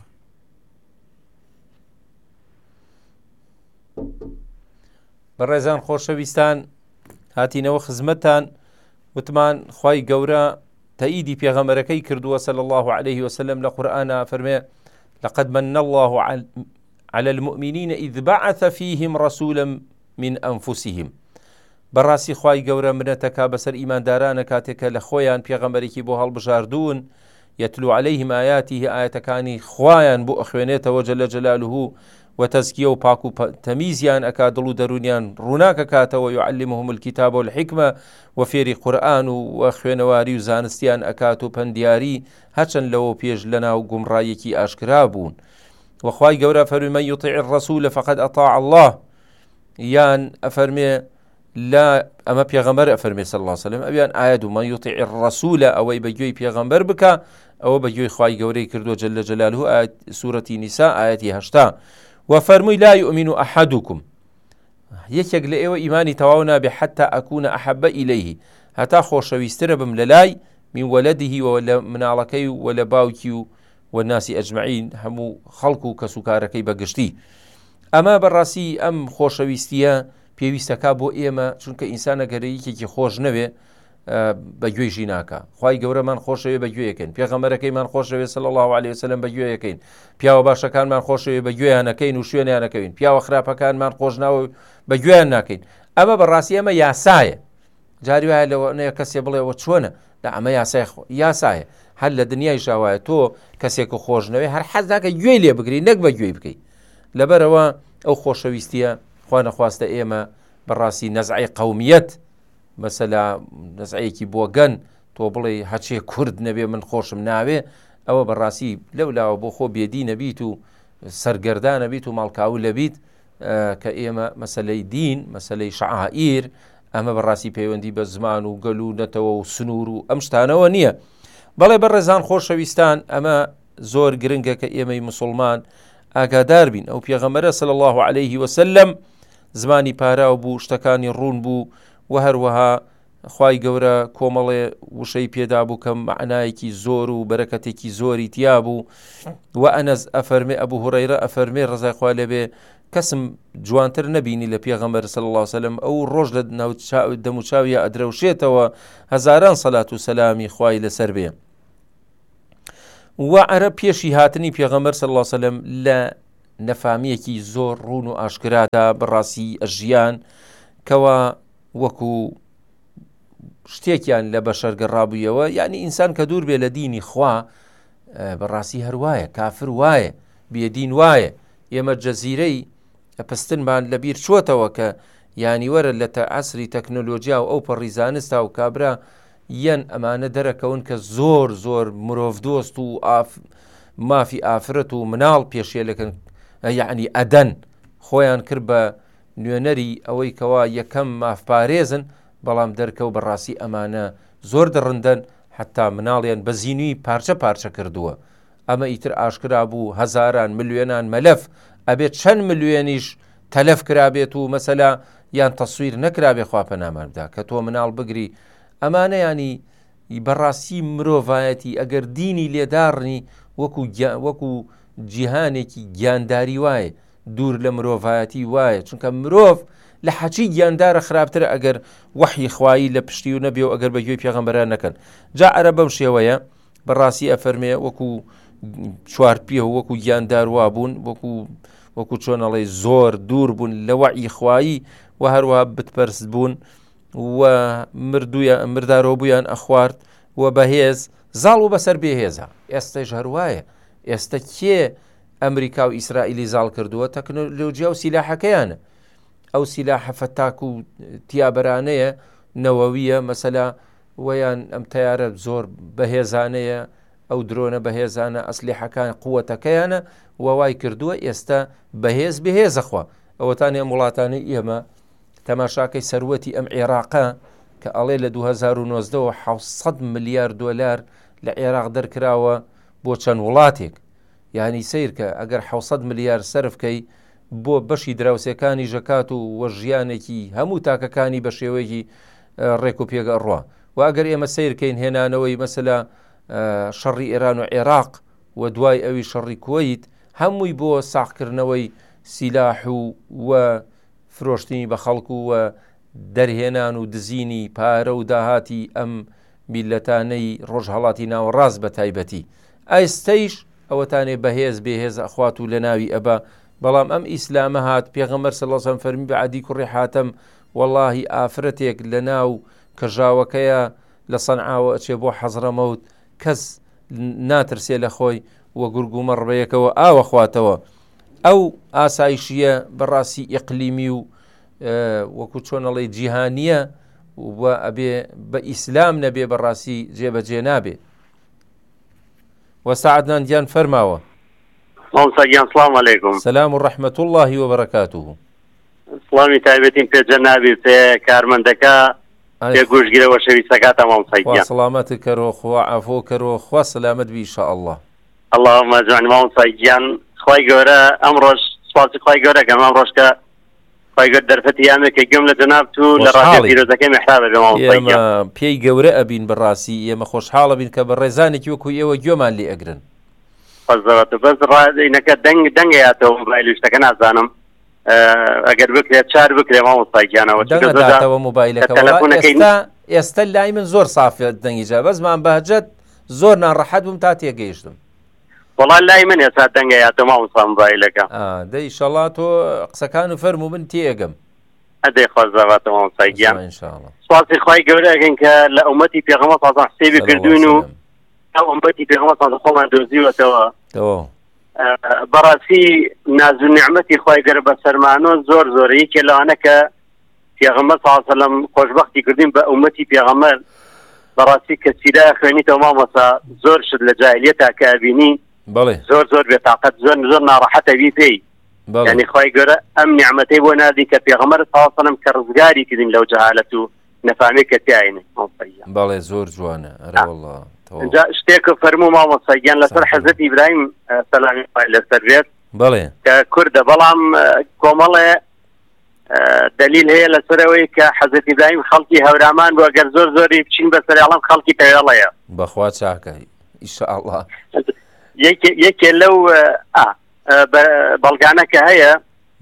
بەڕێزان خۆشەویستان، هاتینەوە خزمەتتان. وتمان خوای گەورە تەئیدی پێغەمبەرەکەی کردووە صلی الله عليه وسلم لە قورئانە فەرمێ لقد من الله على المؤمنين إذ بعث فيهم رسولا من أنفسهم. بەڕاستی خوای گەورە منەتەکە بەسەر ئیماندارانە کاتێکە لە خۆیان پێغەمبەرێکی بۆ هەڵبژاردوون يتلو عليهم آياته آياتەکانی خوایان بۆ ئەخوێنێتەوە جل جلاله وتزكية وباك تميزيان أكادل درونيان روناك كاتا ويعلمهم الكتاب والحكمة وفيري قرآن وخوينواري وزانستيان أكاتو بندياري هاتشن لو بيج لنا وقم رايكي أشكرابون. وخواي قورا فرمي من يطيع الرسول فقد أطاع الله، يان أفرمي لا ئەمە پێغەمبەر ئەفەرمێ صلی الله عليه وسلم ئەویان ئاەت و من یطیع الرسول ئەوەی بەگوێی پێغەمبەر بکە ئەوە بەگوێی خوای گەورەی کردووە جل جلاله سوورەتی نیسا ئاەتی 8 وفەرمووی لا يؤمن أحدكم یەکێک لە ئێوە ئیمانی تەواو نابێ حتى أكون أحب إليه هەتا خۆشەویسترە بم لە لای من ولده و لە مناڵەکەی و لە باوکی و والناسی ئەجمعین هەموو خەڵک و کەسوکارەکەی بەگشتی. ئەمە بەڕاستی ئەم خۆشەویستیە پێویستەکە بۆ ئێمە چونکە ئینسانە گەرەیەکێکی خۆش نەوێ بەگوێژی ناکە. خوای گەورەمان خۆشەوێ بەگوێیەکەین، پێغەمبەرەکەیمان خۆشەوێ صلی الله عليه وسلم بەگوێیەکەین، پیاوە باشەکانمان خۆشەوێ بەگوێیانەکەین و شوێنیانەکەوین، پیاوە خراپەکانمان خۆش ناوە بەگوێیان ناکەین. ئەمە بەڕاستی ئەمە یاسایە. جاری وایە لەوەیە کەسێ بڵێەوە چۆنە دا ئەمە یاسایە هەر لە دنیای شاوایە تۆ کەسێک خۆشنەوەی هەر حەز ناکە گوێی لێ بگری نەک بە گوێی بکەیت. لەبەرەوە ئەو خۆشەویستیە خوا نەخواستە ئێمە بەڕاستی نەزعی قەومیەت مەسەلا نەزعەیەکی بۆگەن تۆ بڵێ هەچێ کورد نەبێ من خۆشم ناوێ ئەوە بەڕاستی لەولاوە بۆ خۆ بێدی نەبیت و سەرگەردان نەبیت و ماڵکاو لەبیت کە ئێمە مەسەلەی دین مەسەلەی شعائیر ئەمە بەڕاستی پەیوەندی بە زمان و گەل و نەتەوە و سنوور و ئەم شتانەوە نییە. بەڵێ بەڕێزان خۆشەویستان ئەمە زۆر گرنگە کە ئێمەی مسلمان ئاگادار بین. ئەو پێغەمبەرە صلی الله عليه وسلم زمانی پاراو بوو، شتەکانی ڕوون بوو و هەروەها خوای گەورە کۆمەڵێ وشەی پێدا بوو کە معنایەکی زۆر و بەرەکەتێکی زۆری تیا بوو. و ئەنەس ئەفەرمێ ئەبوو هورەیرە ئەفەرمێ ڕزای خوا لێبێ کەسم جوانتر نەبینی لە پێغەمبەر صلی الله عليه وسلم ئەو ڕۆژ لە دەموچاویە ئەدرەوشێتەوە هەزاران سەلات و سەلامی خوای لەسەر بێ. و عەرەب پێشی هاتنی پێغەمبەر صلی الله عليه وسلم لە نەفامیەکی زۆر ڕوون و ئاشکرادا بەڕاستی ئەژیان کەوا وەکو شتێکیان لە بەشەر گەڕابوویەوە، یعنی ئینسان کە دوور بێ لە دینی خوا بەڕاستی هەروایە کافر وایە بێدین وایە. ئێمە جەزیرەی پستنمان لەبیر چۆتەوە کە یانی وەرە لە عەسری تەکنۆلۆژیا و ئەو پەڕیزانستا و کابرا یەن ئەمانە دەرەکەون کە زۆر زۆر مرۆڤ دۆست و مافی ئافرەت و مناڵ پێشێلەکەن، یعنی ئەدەن خۆیان کرد بە نوێنەری ئەوەی کەوا یەکەم مافپارێزن، بەڵام دەرکەو بەڕاستی ئەمانە زۆر دڕندەن حتا مناڵیان بە زینوی پارچە پارچە کردووە. ئەمە ئیتر ئاشکرا بوو هەزاران ملیۆنان مەلەف ئەبێت چەند ملیۆنیش تەلەف کرابێت و مەسەلا یان تەسویر نەکرابێ خوا پەناماندا کە تۆ مناڵ بگری. ئەمانە ینی بەڕاستی مرۆڤایەتی ئەگەر دینی لێداڕنی وەکو جیهانێکی گیانداری وایە، دوور لە مرۆڤایەتی وایە، چونکە مرۆڤ لە حەچی گیاندارە خراپترە ئەگەر وحی خوایی لە پشتی و نەبێ و ئەگەر بەگوێی پێغەمبەران نەکەن. جا عەرەب بەم شێوەیە بەڕاستی ئەفەرمێ وەکو چوارپیە و وەکو گیاندار وابوون، وەکو چۆنەڵێ زۆر دوور بوون لە وحی خوایی و هەروەها بتپەرست بوون و مردارۆ بوویان ئەخوارد و بەهێز زاڵ و بەسەر بێهێزە. ئێستەش هەروایە. ئێستا کێ ئەمریکا و ئیسرائیلی زاڵ کردووە؟ تەکنۆلۆژیا و سیلاحەکەیانە. ئەو سیلاحە فەتاک و تیابەرانەیە نەوەویە مەسەلا وەیان ئەم تەیارە زۆر بەهێزانەیە، ئەو درۆنە بەهێزانە ئەسلیحەکان قووەتەکەیانە وەوای کردووە ئێستا بەهێز خوا. ئەوەتانی ئەم وڵاتانی ئێمە تەماشاکەی سەروەتی ئەم عێراقە کە ئەڵێ لە 2019 700 ملیار دۆلار لە عێراق دەرکراوە بۆ چەند وڵاتێک. یعنی سیرکە ئەگەر 700 ملیار سەرفکەی بۆ بەشی دراوسەکانی ژەکات و وەژیانێکی هەموو تاکەکانی بە شێوەیەکی ڕێک و پێگە ڕوا. و ئەگەر ئێمە سیرکەین هێنانەوەی مەسەلا شەڕی ئێران و عێراق و دوای ئەوی شەڕی کوێیت هەمووی بۆ ساحکردنەوەی سیلاح و فرۆشتنی بە خەڵکو و دەرهێنان و دزینی پارە و داهاتی ئەم میلەتانەی ڕۆژهەڵاتی ناوەڕاست بە تایبەتی. ئایستەیش ئەوەتانێ بەهێز بێهێز ئەخوات و لە ناوی ئەبا. بەڵام ئەم ئیسلامە هات پێغەمبەر صلی الله علیه وسلم فەرمی بە عەدی کوڕی حاتەم وەڵڵاهی ئافرەتێک لە ناو کەژاوەکەیە لە سەنعاوە ئەچێ بۆ حەزڕەمەوت کەس ناترسێ لە خۆی وە گورگومە ڕبەیەکەوە ئاوە خواتەوە. ئەو ئاسایشیە بەڕاستی ئیقلیمی و وەکو چۆنەڵی جیهانیە و ئەبێ بە ئیسلام نەبێ بەڕاستی جێبەجێ نابێ. وەسەعەدنان گیان فەرماوە. سلام علیکم. سلام و ڕەحمەت الله و بەرەکاتوه. وڵامی تایبەتیم پێجە نابی پێ کارمەندەکە پێ گوشتگیرەوە شەویستەکە مامۆستاگیان سەلامەت کەرۆ خوا عەفۆ کەرۆ خوا سەلامەت بی ئینشاءالله. اللهم اجعل مامۆستاگیان خی گەورە ئەم ڕۆژ سپاسی خی گەورە کە ئەم ڕۆژکە خی گەورە دەرفەتی یامێکە گوێم لە جەناب و لە ڕادیۆ پیرۆزەکەی میحرابە بێ مامۆستاگیان. ئێمە پێی گەورە ئەبین بەڕاستی ئێمە خۆشحاڵە بین کە بە ڕێزانێکی وەکو ئێوە گوێمان لێ ئەگرن. بەس ڕادینەکە دەنگەیاتەوە موبایل شتەکە نازانم ئەگەر بکرێت چار بکرێ مامۆستاگیانەوە دەنگەداتەوە موبایلەکە. ئێستا لای من زۆر سافێت دەنگیجا بەسمان بەهجەت زۆر ناڕەحەت بووم تا تێگەیشتم. وەڵا لای من ئێستا دەنگەیاتەوە مامۆستا موبایلەکە. دەی ئینشاڵڵا تۆ قسەکان و فەرموو من تێگەم. ئەدەی خۆزەواتە مامۆستاگیان. ئینشاءڵڵا. سپاسی خی گەورە ئەگەن کە لە ئومەتی پێغەمبەر سازان حسێبی کردوون و ئەو ئومەتی پێغەمبەر سازان خۆمان دۆزیوەتەوە. بەڕاستی ناز و نیعمەتی خی گەورە بە سەرمانۆ زۆر زۆر یەکێ لەوانە کە پێغەمبەر صلی الله علیه و سلم خۆشبەختی کردین بە ئومەتی پێغەمبەر. بەڕاستی کە سیرای خوێنیتەوە مامۆستا زۆر شت لە جاهلیەتا کە ئەبینی زۆر بێتاقەت زۆر ناڕەحەتە بی پێی. یعنی خی گەورە ئەم نیعمەتەی بۆ نادی کە پێغەمبەر صلی الله علیه و سلم کە ڕزگاری کردین لەو جەهالەت و نەفامی کە تیاینێ. بەڵێ زۆر جوانە. اینجا شتێک فەرموو مامۆستاگیان لەسەر حەزرەت ئیبراهیم سەلامی لەسەر بێت کە کوردە بەڵام کۆمەڵێ دلیل هەیە لەسەرەوەی کە حەزرەت ئیبراهیم خەڵکی هەورامان بووە گەر زۆری بچین بەسەریاڵم خەڵکی پەیوەڵەیە بەخوا چاکەی ئینشاءالله. یەکێ لەو بەڵگانە کە هەیە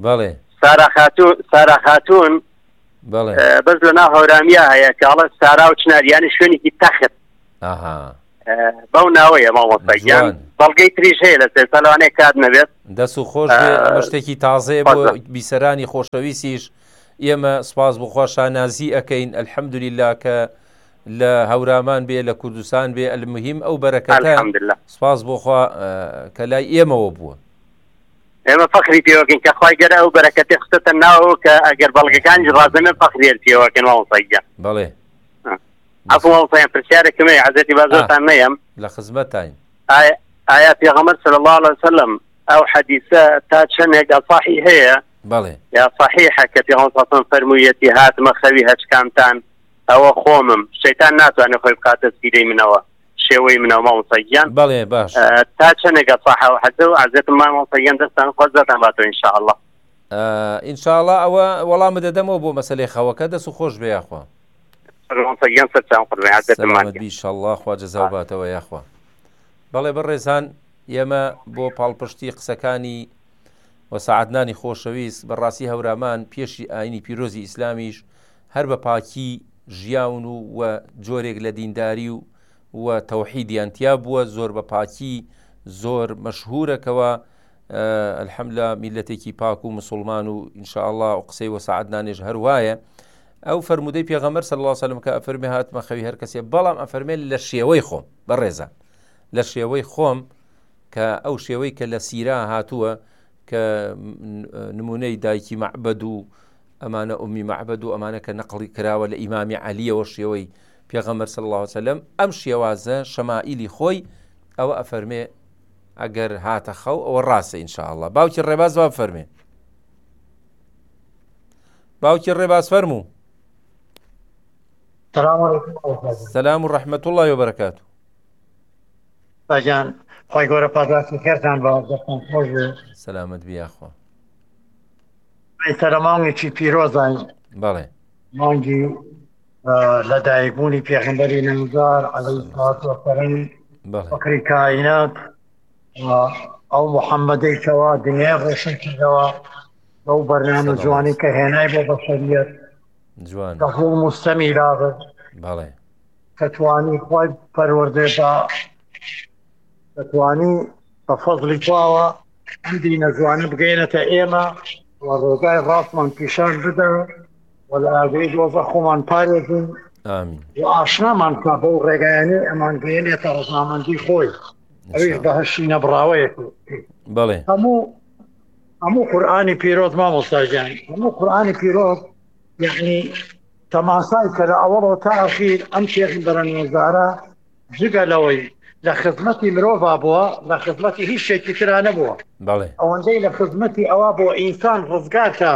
سارا خاتوون بەس لە ناو هەورامیا هەیە کاڵە سارا و چناریانی شوێنێکی تەخت بەو ناوەیە مامۆستاگیان. بەڵگەی تریش هەیە لە سێسەلوانەیە کات نەبێت دەست و خۆش ئەمە شتێکی تازەیە بۆ بیسەرانی خۆشەویستیش. ئێمە سپاس بۆخوا شانازی ئەەکەین ئەلحەمدولیلا کە لە هەورامان بێ لە کوردستان بێ المهم ئەو بەرەکەتە سپاس بۆخوا کە لای ئێمەوە بووە. ئێمە فەخری پێوەکەین کە خی گەرە ئەو بەرەکەتی خستە ناوە کە ئەگەر بەڵگەکانی ڕازەمێ فەخرێر پێوەکەن مامۆستاگیان. بەڵێ عفو مامۆستایان پرسیارێکم هەیە حەزەتی با زۆرتان نەیەم لە خزمەتتاین. ئایا پێغەمبەر صلی الله علیه وسلم ئەو حەدیثە تا چەندێک ئەصاحی هەیە یا صحیحە کە پێغەمبەر صلی الله علیه وسلم فەرموویەتی هاتمە خەوی هەچکانتان ئەوە خۆمم شەیتان ناتوانێت خۆی بکاتە سیرەی منەوە شێوەی منەوە مامۆستاگیان. بەڵێ باش تا چەندێک ئەصاحە و حەدە و عەزەتم مامۆستاگیان دەستان خۆزاتان باتەوە ئینشاءالله. ئینشاءالله ئەوە وەڵامە دەدەمەوە بۆ مەسەلەی خەوەکە دەست و خۆش بێ یاخوا. مامۆستاگیان سەرچاوم قوربان عەزەتمان ئینشاءالله خوا جەزا باتەوە یاخوا. بەڵێ بەڕێزان ئێمە بۆ پاڵپشتی قسەکانی وەسەعەدنانی خۆشەویست بەڕاستی هەورامان پێشی ئاینی پیرۆزی ئیسلامیش هەر بە پاکی ژیاون و جۆرێک لە دینداری و تەوحیدیان تیا بووە زۆر بە پاکی زۆر مەشهورەکەوە الحەمدلله میلەتێکی پاک و مسلمان و ئینشاءالله و قسەی وەسەعەدنانیش هەروایە. ئەو فەرمودەی پێغەمبەر صلی الله علیه وسلم کە ئەفەرمێ هاتمە خەوی هەر کەسێ بەڵام ئەفەرمێ لە شێوەی خۆم بەڕێزان لە شێوەی خۆم کە ئەو شێوەی کە لە سیرا هاتووە کە نمونەی دایکی مەعبەد و ئەمانە ئومی مەعبەد و ئەمانە کە نەقڵی کراوە لە ئیمامی عەلیەوە شێوەی پێغەمبەر صلی الله علیه وسلم ئەم شێوازە شەمائیلی خۆی ئەوە ئەفەرمێ ئەگەر هاتە خەو ئەوە ڕاستە ئینشاءالله. باوکی ڕێباز وا بفەرمێ. باوکی ڕێباز فەرموو. سلام و ڕەحمەت الله وبەرەکاتوه. باجان خی گەورە پاداشتی خێرتان بە دەستان خۆش بێ. سەلامەت بیاخوا. سەرە مانگێکی پیرۆزای بەڵێ مانگی لەدایکبوونی پێغەمبەری نەمزار عەلەیهی سەڵات وەسەلام فەخری کائینات ئەو موحەممەدەی کەوا دنیای ڕۆشن کردەوە بەو بەرنامە جوانی کە هێنای بۆ بەشەریەت دەخڵ مستەمی رابێت بەڵێ کەتوانی خۆی پەروەردێ بە دەتوانی بە فەزلی خواوە ئەم دینە جوانە بگەینەتە ئێمە و ڕێگای ڕاستمان پیشان بدە و لە ئاگەی دۆزە خۆمان پارێزین و ئاشنامان کا بەو ڕێگایانەی ئەمان گەێنێتە ڕەزنامەندی خۆی ئەویش بەهەشی نەبراوەیەکی. بەڵێ هەموو قورئانی پیرۆز مامۆستاگیان هەموو قورئانی پیرۆز یعنی تەماسای کە لە ئەوەڵەوە تا ئەخیر ئەم پێغەمبەرە نوێژدارە جگە لەوەی لە خزمەتی مرۆڤ بووە لە خزمەتی هیچ شتێکی ترا نەبووە. بەڵێ ئەوەندەی لە خزمەتی ئەوە بۆ ئینسان ڕزگارکە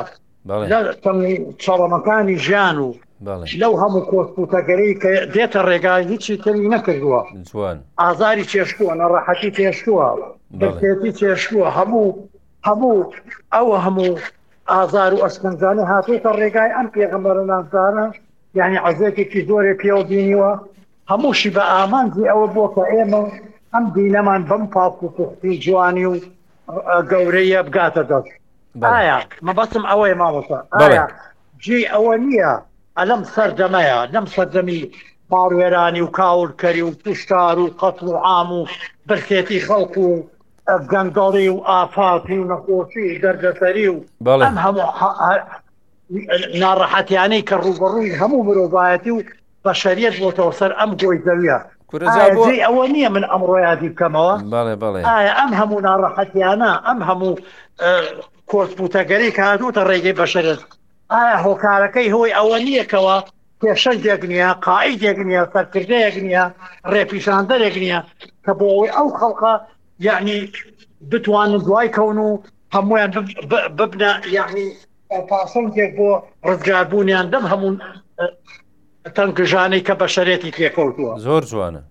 لە چاڵەمەکانی ژیان و لەو هەموو کۆسپوتەگەری کە دێتە ڕێگای هیچی تری نەکردووە ئازاری چێشتووە نەڕەحەتی چێشتووە بەرکێتی چێشتووە هەموو ئەوە هەموو ئازار و ئەسکەنجانە هاتووتە ڕێگای ئەم پێغەمبەرە نازدارە یعنی عەزێتێکی زۆرێ پێوە بینیوە هەمووشی بە ئامانجی ئەوە بۆ کە ئێمە ئەم دینەمان بەم پاک و پوختی جوانی و گەورەیە بگاتە دەست ئایا مەبەستم ئەوەی مامۆستا ئایا جێ ئەوە نییە ئەلەم سەردەمەیە لەم سەردەمی باڕوێرانی و کاولکەری و پشتار و قەتڵ و عام و برکێتی خەڵق و گەندەڵی و ئافاتی و نەخۆشی دەردەسەری و ئەم هەموو ناڕەحەتیانەی کە ڕوبەڕووی هەموو مرۆڤایەتی و بەشەریەت بۆتەوە سەر ئەم گۆی زەویە ئەوە نییە من ئەمڕۆیادی بکەمەوە ئایا ئەم هەموو ناڕەحەتیانە ئەم هەموو کۆسپوتەگەری کە هاتووتە ڕێگەی بەشەرێت ئایا هۆکارەکەی هۆی ئەوە نییەکەوە پێشەنجێک نییە قائیدێک نییە سەرکردەیەک نییە ڕێپیشاندەرێک نییە کە بۆ ئەوەی ئەو خەڵقە یعنی بتوانن دوای کەون و هەمویان ببنە یعنی پاسەندێک بۆ ڕزگاربوونیان دەم هەموو تەنگژانەی کە بەشەرێتی پێکەوتووە زۆر جوانە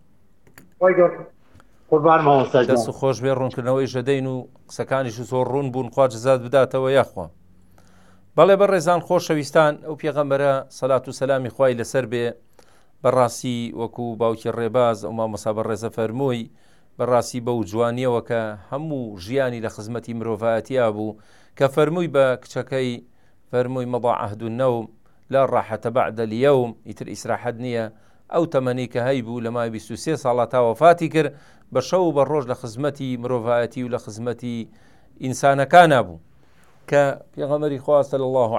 قوربان مامۆستا دەست و خۆش بێ ڕوونکردنەوەی ژەدەین و قسەکانیش زۆر ڕوون بوون خوا جەزات بداتەوە یاخوا بەڵێ بەڕێزان خۆشەویستان ئەو پێغەمبەرە سەلات و سەلامی خوای لەسەر بێ بەڕاستی وەکو باوکی ڕێباز ئەو مامۆستا بەڕێزە فەرمووی بەڕاستی بەو جوانیەوە کە هەموو ژیانی لە خزمەتی مرۆڤایەتیا بوو کە فەرمووی بە کچەکەی فەرمووی مەضى عهد النوم لا راحة بعد اليوم ئیتر ئیسراحەت نییە ئەو تەمەنی کە هەیبوو لە مای 23 ساڵە تا وەفاتی کرد بە شەو بە ڕۆژ لە خزمەتی مرۆڤایەتی و لە خزمەتی ئینسانەکانە بوو کە پێغەمبەری خوا صلی الله